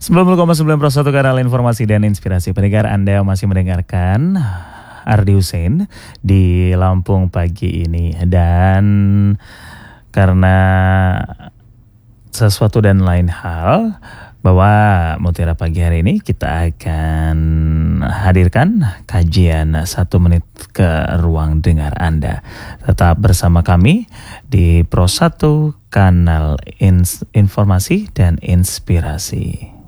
90,9 Pro 1 kanal informasi dan inspirasi. Pendengar, Anda masih mendengarkan Ardi Hussein di Lampung pagi ini. Dan karena sesuatu dan lain hal, bahwa Mutiara pagi hari ini kita akan hadirkan kajian 1 menit ke ruang dengar Anda. Tetap bersama kami di Pro 1 kanal informasi dan inspirasi.